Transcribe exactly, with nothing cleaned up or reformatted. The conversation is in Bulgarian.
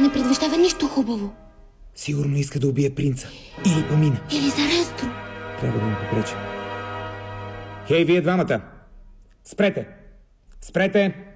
не предвещава нищо хубаво. Сигурно иска да убие принца. Или помина. Или за Ресто. Трябва да му попречим. Хей, вие двамата! Спрете! Спрете!